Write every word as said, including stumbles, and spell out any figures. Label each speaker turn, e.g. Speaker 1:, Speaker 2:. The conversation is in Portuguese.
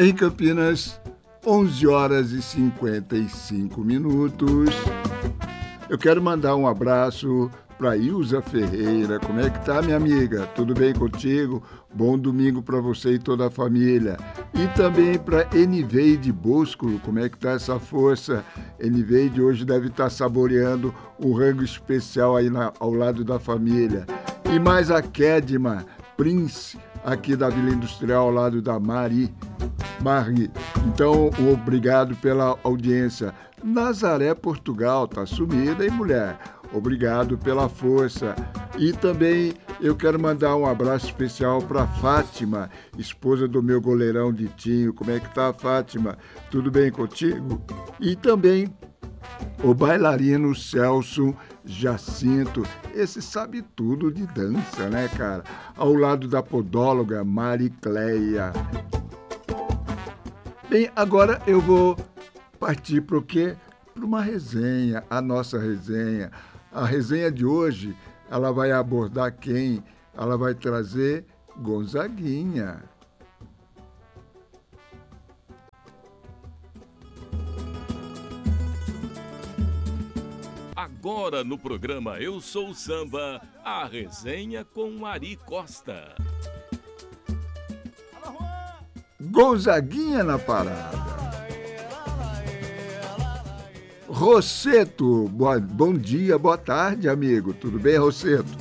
Speaker 1: Em Campinas, onze horas e cinquenta e cinco minutos. Eu quero mandar um abraço para Ilza Ferreira. Como é que tá, minha amiga? Tudo bem contigo? Bom domingo para você e toda a família. E também para Eniveide Bosco. Como é que tá essa força? Eniveide hoje deve estar saboreando um rango especial aí na, ao lado da família. E mais a Kedma Prince, aqui da Vila Industrial, ao lado da Mari. Mari. Então, obrigado pela audiência. Nazaré, Portugal, tá sumida, hein, mulher? Obrigado pela força. E também eu quero mandar um abraço especial para Fátima, esposa do meu goleirão Ditinho. Como é que tá, Fátima? Tudo bem contigo? E também o bailarino Celso Jacinto. Esse sabe tudo de dança, né, cara? Ao lado da podóloga Maricleia. Bem, agora eu vou partir para o quê? Para uma resenha, a nossa resenha. A resenha de hoje, ela vai abordar quem? Ela vai trazer Gonzaguinha.
Speaker 2: Agora no programa Eu Sou o Samba, a resenha com Ari Costa.
Speaker 1: Gonzaguinha na parada. Rosseto, boa, bom dia, boa tarde, amigo. Tudo bem, Rosseto?